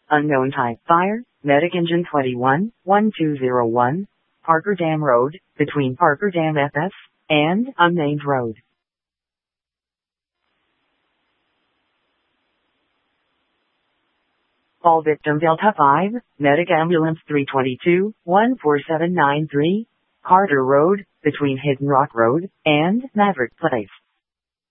Unknown type fire, Medic Engine 21-1201, Parker Dam Road, between Parker Dam FS and Unnamed Road. All victim Delta 5, Medic Ambulance 322-14793, Carter Road, between Hidden Rock Road and Maverick Place.